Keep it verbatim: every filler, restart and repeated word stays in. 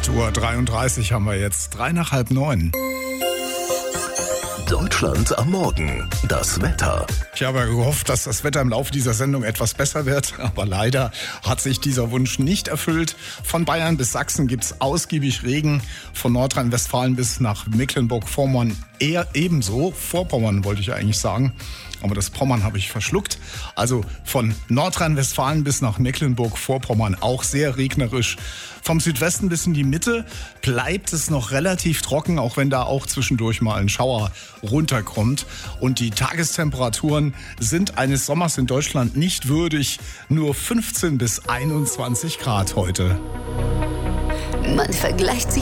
acht Uhr dreiunddreißig haben wir jetzt, drei nach halb neun. Deutschland am Morgen. Das Wetter. Ich habe gehofft, dass das Wetter im Laufe dieser Sendung etwas besser wird, aber leider hat sich dieser Wunsch nicht erfüllt. Von Bayern bis Sachsen gibt es ausgiebig Regen, von Nordrhein-Westfalen bis nach Mecklenburg-Vorpommern eher ebenso. Vorpommern wollte ich eigentlich sagen, aber das Pommern habe ich verschluckt. Also von Nordrhein-Westfalen bis nach Mecklenburg-Vorpommern auch sehr regnerisch. Vom Südwesten bis in die Mitte bleibt es noch relativ trocken, auch wenn da auch zwischendurch mal ein Schauer runterkommt. Und die Tagestemperaturen sind eines Sommers in Deutschland nicht würdig. Nur fünfzehn bis einundzwanzig Grad heute. Man vergleicht sich